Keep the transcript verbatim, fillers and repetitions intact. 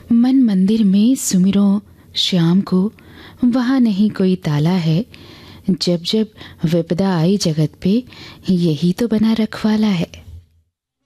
मन मंदिर में सुमिरो श्याम को, वहाँ नहीं कोई ताला है। जब जब विपदा आई जगत पे, यही तो बना रखवाला है।